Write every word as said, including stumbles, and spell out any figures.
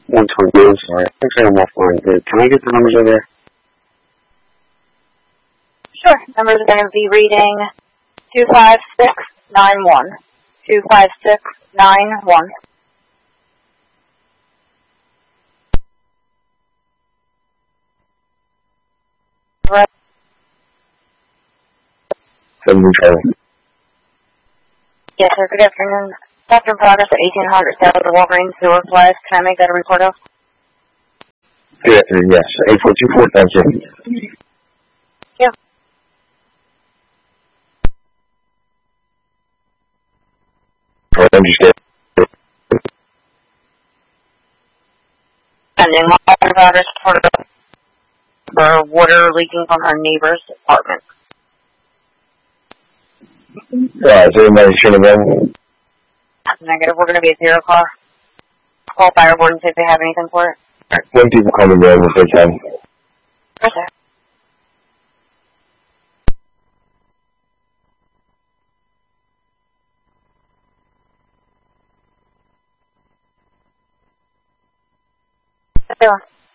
one twenty. I'm sorry. Looks like I'm offline. Uh, Can I get the numbers over there? Sure. Numbers are going to be reading two five six nine one. two five six nine one. Right. Seven Charlie. Yes, sir. Good afternoon. Doctor in progress at eighteen hundred South of the Walgreens Sewer Flies. Can I make that a report of? Good afternoon, yes. eight four two four, thank you. Yeah. I understand. Pending doctor in progress for, for water leaking from her neighbor's apartment. Yeah, is anybody sure available? Negative. We're going to be at zero car. Call fire board and see if they have anything for it. When people come available if they can. Yes, sir. Yeah.